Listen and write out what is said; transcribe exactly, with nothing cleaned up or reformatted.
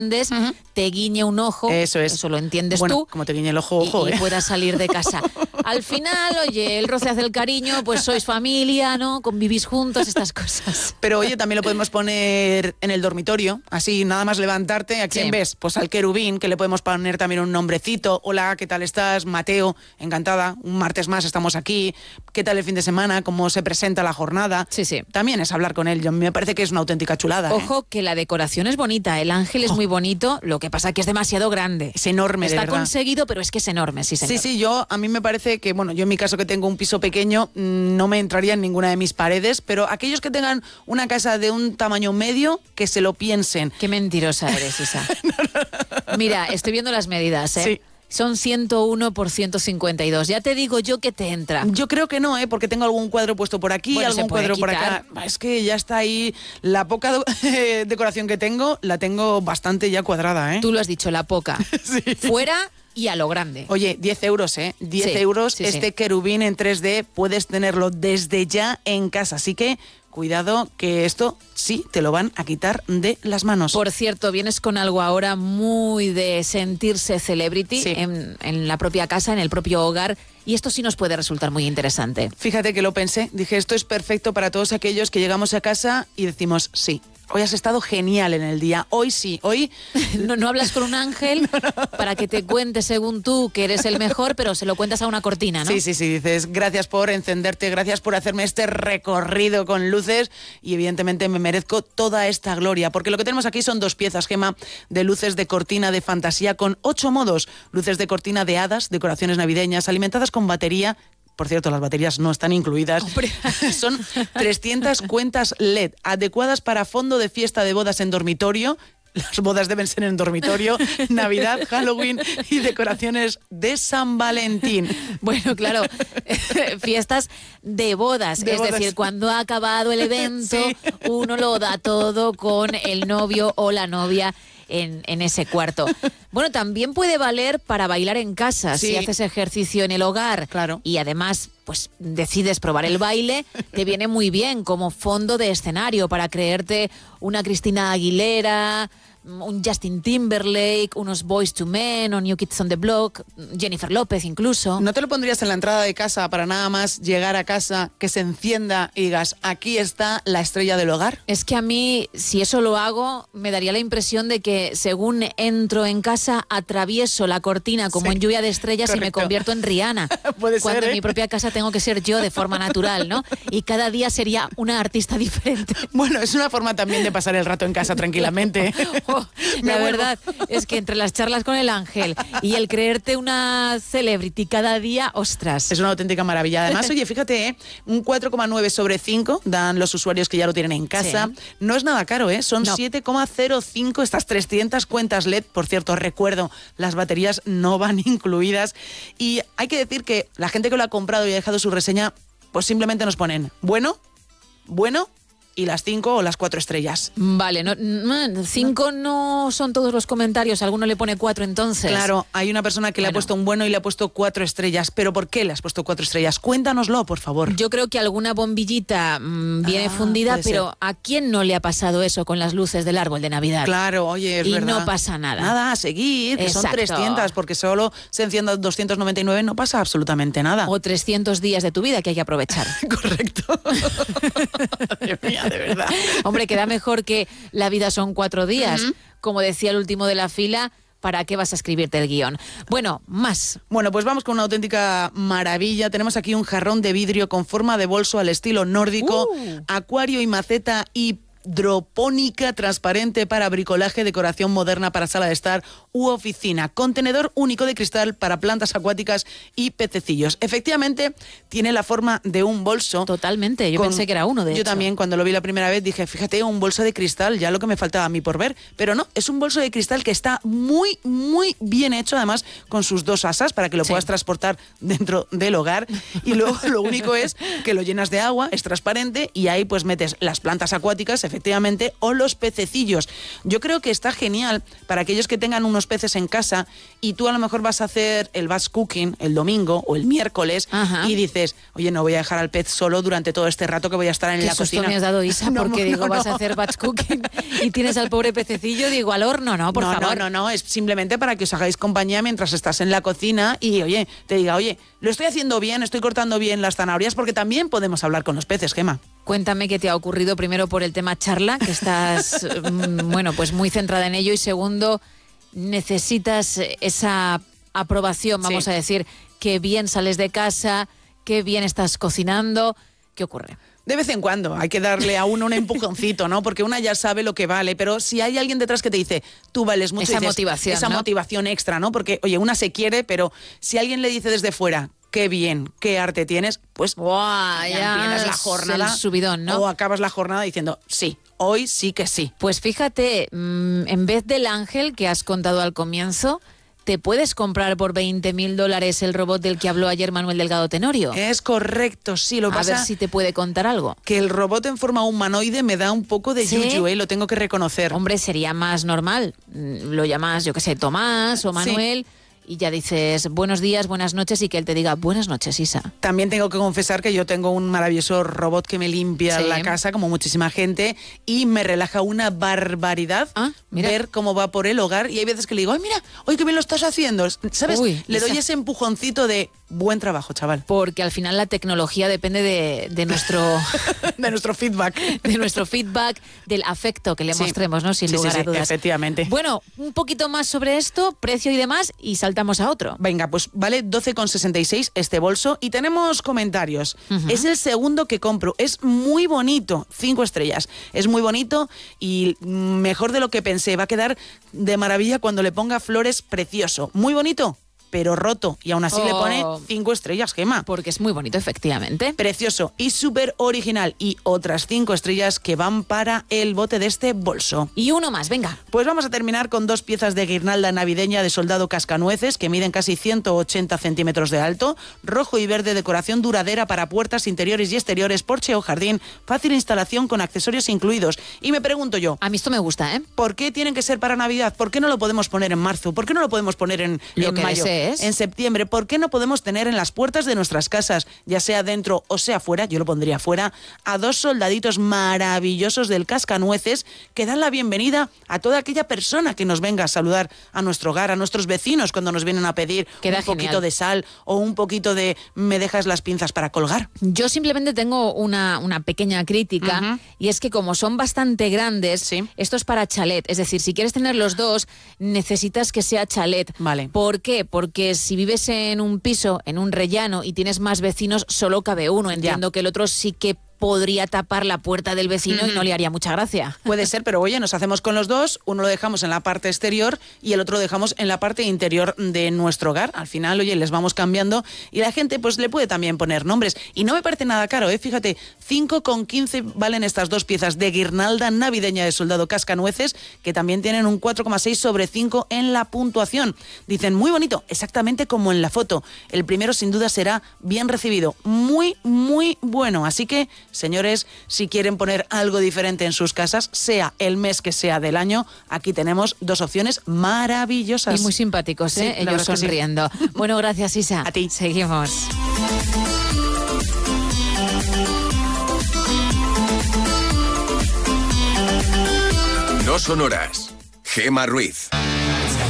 uh-huh. te guiñe un ojo, eso es. Eso lo entiendes bueno, tú. Como te guiñe el ojo, ojo, y, ¿eh? y puedas salir de casa. Al final, oye, el roce hace el cariño, pues sois familia, ¿no? Convivís juntos, estas cosas. Pero oye, también lo podemos poner en el dormitorio, así nada más levantarte. ¿A quién sí. ves? Pues al querubín, que le podemos poner también un nombrecito. Hola, ¿qué tal estás? Mateo, encantada. Un martes más estamos aquí. ¿Qué tal el fin de semana? ¿Cómo se presenta la jornada? Sí, sí. También es hablar con él. Yo, me parece que es una auténtica chulada. Ojo, ¿eh? que la decoración es bonita. El ángel es oh. muy bonito. Lo que pasa que es demasiado grande. Es enorme, Está de verdad. conseguido, pero es que es enorme, sí, señor. Sí, sí, yo, a mí me parece que, bueno, yo en mi caso que tengo un piso pequeño, no me entraría en ninguna de mis paredes, pero aquellos que tengan una casa de un tamaño medio, que se lo piensen. Qué mentirosa eres, Isa. no, no, no. Mira, estoy viendo las medidas, ¿eh? Sí. Son ciento uno por ciento cincuenta y dos. Ya te digo yo que te entra. Yo creo que no, ¿eh? Porque tengo algún cuadro puesto por aquí, bueno, algún cuadro quitar. por acá. Es que ya está ahí. La poca do- decoración que tengo, la tengo bastante ya cuadrada, ¿eh? Tú lo has dicho, la poca. sí. Fuera y a lo grande. Oye, diez euros, ¿eh? diez sí, euros. Sí, este sí. querubín en tres D puedes tenerlo desde ya en casa. Así que cuidado, que esto sí te lo van a quitar de las manos. Por cierto, vienes con algo ahora muy de sentirse celebrity sí. en, en la propia casa, en el propio hogar. Y esto sí nos puede resultar muy interesante. Fíjate que lo pensé. Dije, esto es perfecto para todos aquellos que llegamos a casa y decimos, sí, hoy has estado genial en el día. Hoy sí, hoy... No, no hablas con un ángel no, no. para que te cuente según tú que eres el mejor, pero se lo cuentas a una cortina, ¿no? Sí, sí, sí. Dices, gracias por encenderte, gracias por hacerme este recorrido con luces y evidentemente me merezco toda esta gloria. Porque lo que tenemos aquí son dos piezas, Gema, de luces de cortina de fantasía con ocho modos. Luces de cortina de hadas, decoraciones navideñas, alimentadas con batería. Por cierto, las baterías no están incluidas. Son trescientas cuentas L E D, adecuadas para fondo de fiesta de bodas en dormitorio. Las bodas deben ser en dormitorio, Navidad, Halloween y decoraciones de San Valentín. Bueno, claro, fiestas de bodas. De es bodas. decir, cuando ha acabado el evento, sí. uno lo da todo con el novio o la novia en, en ese cuarto. Bueno, también puede valer para bailar en casa, sí. si haces ejercicio en el hogar. Claro. Y además, pues decides probar el baile, te viene muy bien como fondo de escenario para creerte una Cristina Aguilera, un Justin Timberlake, unos Boyz two Men o New Kids on the Block, Jennifer López incluso. ¿No te lo pondrías en la entrada de casa para nada más llegar a casa, que se encienda y digas, aquí está la estrella del hogar? Es que a mí, si eso lo hago, me daría la impresión de que según entro en casa, atravieso la cortina como sí, en lluvia de estrellas correcto. Y me convierto en Rihanna. Puede Cuando ser, ¿eh? en mi propia casa tengo que ser yo de forma natural, ¿no? Y cada día sería una artista diferente. Bueno, es una forma también de pasar el rato en casa tranquilamente. Oh, la verdad es que entre las charlas con el ángel y el creerte una celebrity cada día, ostras. Es una auténtica maravilla. Además, oye, fíjate, ¿eh? un cuatro coma nueve sobre cinco dan los usuarios que ya lo tienen en casa. Sí. No es nada caro, ¿eh? Son no. siete coma cero cinco estas trescientas cuentas L E D. Por cierto, recuerdo, las baterías no van incluidas. Y hay que decir que la gente que lo ha comprado y ha dejado su reseña, pues simplemente nos ponen bueno, bueno... y las cinco o las cuatro estrellas. Vale, no, cinco no son todos los comentarios, alguno le pone cuatro entonces. Claro, hay una persona que bueno. le ha puesto un bueno y le ha puesto cuatro estrellas, pero ¿por qué le has puesto cuatro estrellas? Cuéntanoslo, por favor. Yo creo que alguna bombillita mmm, viene ah, fundida, pero ser. ¿a quién no le ha pasado eso con las luces del árbol de Navidad? Claro, oye, es y verdad. Y no pasa nada. Nada, a seguir, que Exacto. son trescientas, porque solo se enciendan doscientos noventa y nueve, no pasa absolutamente nada. O trescientos días de tu vida que hay que aprovechar. Correcto. Dios mío, de verdad. Hombre, queda mejor que la vida son cuatro días. Uh-huh. Como decía el último de la fila, ¿para qué vas a escribirte el guión? Bueno, más. Bueno, pues vamos con una auténtica maravilla. Tenemos aquí un jarrón de vidrio con forma de bolso al estilo nórdico, uh. acuario y maceta y hidropónica transparente para bricolaje, decoración moderna para sala de estar u oficina, contenedor único de cristal para plantas acuáticas y pececillos. Efectivamente, tiene la forma de un bolso. Totalmente, yo con... pensé que era uno de Yo hecho. también, cuando lo vi la primera vez, dije, fíjate, un bolso de cristal, ya lo que me faltaba a mí por ver, pero no, es un bolso de cristal que está muy, muy bien hecho, además con sus dos asas para que lo sí. puedas transportar dentro del hogar, y luego lo único es que lo llenas de agua, es transparente, y ahí pues metes las plantas acuáticas, efectivamente, o los pececillos. Yo creo que está genial para aquellos que tengan unos peces en casa y tú a lo mejor vas a hacer el batch cooking el domingo o el miércoles. Ajá. Y dices, oye, no voy a dejar al pez solo durante todo este rato que voy a estar en Qué la cocina. Qué susto me has dado, Isa, no, porque no, digo, no, vas no. a hacer batch cooking y tienes al pobre pececillo, digo, al horno, no, por no, favor. No, no, no, es simplemente para que os hagáis compañía mientras estás en la cocina y, oye, te diga, oye, lo estoy haciendo bien, estoy cortando bien las zanahorias, porque también podemos hablar con los peces, Gemma. Cuéntame qué te ha ocurrido, primero por el tema charla, que estás, bueno, pues muy centrada en ello, y segundo, necesitas esa aprobación, vamos sí. a decir, que bien sales de casa, que bien estás cocinando. ¿Qué ocurre? De vez en cuando hay que darle a uno un empujoncito, ¿no? Porque una ya sabe lo que vale, pero si hay alguien detrás que te dice, tú vales mucho, esa dices, motivación, esa ¿no? motivación extra, ¿no? Porque, oye, una se quiere, pero si alguien le dice desde fuera, qué bien, qué arte tienes, pues wow, ya empiezas la jornada, el subidón, ¿no? O acabas la jornada diciendo, sí, hoy sí que sí. Pues fíjate, en vez del ángel que has contado al comienzo, ¿te puedes comprar por veinte mil dólares el robot del que habló ayer Manuel Delgado Tenorio? Es correcto, sí. Lo a pasa ver si te puede contar algo. Que el robot en forma humanoide me da un poco de ¿Sí? yuyu, ¿eh? Lo tengo que reconocer. Hombre, sería más normal. Lo llamas, yo qué sé, Tomás o Manuel... Sí. Y ya dices buenos días, buenas noches, y que él te diga buenas noches, Isa. También tengo que confesar que yo tengo un maravilloso robot que me limpia sí. la casa, como muchísima gente, y me relaja una barbaridad ah, ver cómo va por el hogar. Y hay veces que le digo, ay, mira, hoy qué bien lo estás haciendo. ¿Sabes? Uy, le Isa. doy ese empujoncito de buen trabajo, chaval. Porque al final la tecnología depende de, de nuestro... de nuestro feedback. De nuestro feedback, del afecto que le sí. mostremos, ¿no? Sin sí, lugar sí, a dudas. Sí, efectivamente. Bueno, un poquito más sobre esto, precio y demás, y saltamos a otro. Venga, pues vale doce con sesenta y seis este bolso y tenemos comentarios. Uh-huh. Es el segundo que compro. Es muy bonito. Cinco estrellas. Es muy bonito y mejor de lo que pensé. Va a quedar de maravilla cuando le ponga flores, precioso. Muy bonito, pero roto. Y aún así oh, le pone cinco estrellas, Gemma. Porque es muy bonito, efectivamente. Precioso y súper original. Y otras cinco estrellas que van para el bote de este bolso. Y uno más, venga. Pues vamos a terminar con dos piezas de guirnalda navideña de soldado cascanueces que miden casi ciento ochenta centímetros de alto. Rojo y verde, decoración duradera para puertas interiores y exteriores, porche o jardín. Fácil instalación con accesorios incluidos. Y me pregunto yo... A mí esto me gusta, ¿eh? ¿Por qué tienen que ser para Navidad? ¿Por qué no lo podemos poner en marzo? ¿Por qué no lo podemos poner en, lo en que mayo? Desee. Es. En septiembre, ¿por qué no podemos tener en las puertas de nuestras casas, ya sea dentro o sea fuera, yo lo pondría fuera, a dos soldaditos maravillosos del cascanueces que dan la bienvenida a toda aquella persona que nos venga a saludar a nuestro hogar, a nuestros vecinos cuando nos vienen a pedir Queda un poquito genial. de sal o un poquito de me dejas las pinzas para colgar? Yo simplemente tengo una, una pequeña crítica uh-huh. y es que como son bastante grandes, sí. esto es para chalet, es decir, si quieres tener los dos, necesitas que sea chalet. Vale. ¿Por qué? Porque si vives en un piso, en un rellano y tienes más vecinos, solo cabe uno. Entiendo ya. que el otro sí que podría tapar la puerta del vecino mm. y no le haría mucha gracia. Puede ser, pero oye, nos hacemos con los dos, uno lo dejamos en la parte exterior y el otro lo dejamos en la parte interior de nuestro hogar. Al final, oye, les vamos cambiando y la gente pues le puede también poner nombres. Y no me parece nada caro, ¿eh? Fíjate, cinco con quince valen estas dos piezas de guirnalda navideña de soldado cascanueces, que también tienen un cuatro coma seis sobre cinco en la puntuación. Dicen, muy bonito, exactamente como en la foto. El primero sin duda será bien recibido. Muy, muy bueno. Así que, señores, si quieren poner algo diferente en sus casas, sea el mes que sea del año, aquí tenemos dos opciones maravillosas. Y muy simpáticos, ¿eh? Sí, ellos sonriendo. Sí. Bueno, gracias, Isa. A ti. Seguimos. No Sonoras. Gemma Ruiz.